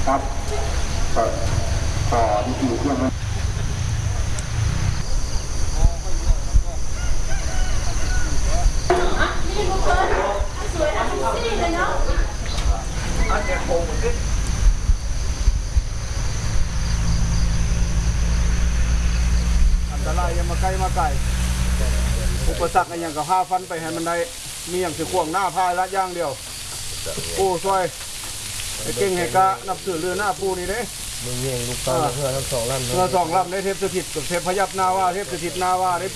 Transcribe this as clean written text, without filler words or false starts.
ครับต่อที่อยู่เครื่องนั้นนี่บุกเบิร์สวยนะนี่เลยเนาะอันนี้โค้งขึ้นอันตรายยังมาใกล้มาไกลอุปสรรคอย่างกับ5 ฟันไปให้มันได้มีอย่างถือข่วงหน้าพายละย่างเดียวโอ้ช่วยไอ้เก่งไอ้กะนับถือเรือหน้าผู้นี่เด้มึงเงี้ยลูกตาเพื่อทั้ง2 ลำเรือ2 ลำได้เทพสถิตกับเทพพยับนาว่าเทพสถิตนาว่าได้